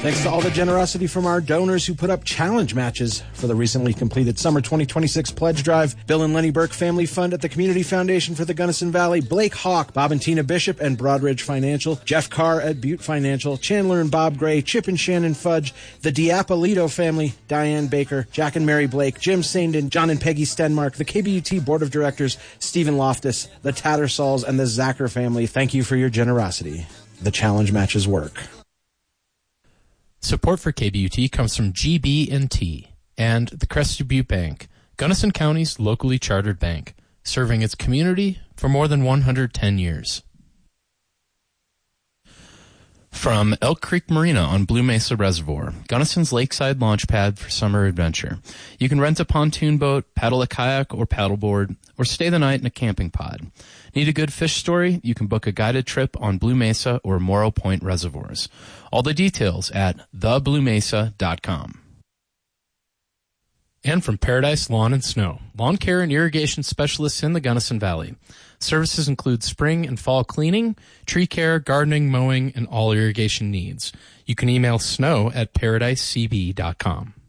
Thanks to all the generosity from our donors who put up challenge matches for the recently completed Summer 2026 Pledge Drive. Bill and Lenny Burke Family Fund at the Community Foundation for the Gunnison Valley, Blake Hawk, Bob and Tina Bishop and Broadridge Financial, Jeff Carr at Butte Financial, Chandler and Bob Gray, Chip and Shannon Fudge, the Diapolito family, Diane Baker, Jack and Mary Blake, Jim Sandin, John and Peggy Stenmark, the KBUT Board of Directors, Stephen Loftus, the Tattersalls, and the Zacher family. Thank you for your generosity. The challenge matches work. Support for KBUT comes from GB&T and the Crested Butte Bank, Gunnison County's locally chartered bank, serving its community for more than 110 years. From Elk Creek Marina on Blue Mesa Reservoir, Gunnison's lakeside launch pad for summer adventure. You can rent a pontoon boat, paddle a kayak or paddleboard, or stay the night in a camping pod. Need a good fish story? You can book a guided trip on Blue Mesa or Morrow Point reservoirs. All the details at thebluemesa.com. And from Paradise Lawn and Snow, lawn care and irrigation specialists in the Gunnison Valley. Services include spring and fall cleaning, tree care, gardening, mowing, and all irrigation needs. You can email snow@paradisecb.com.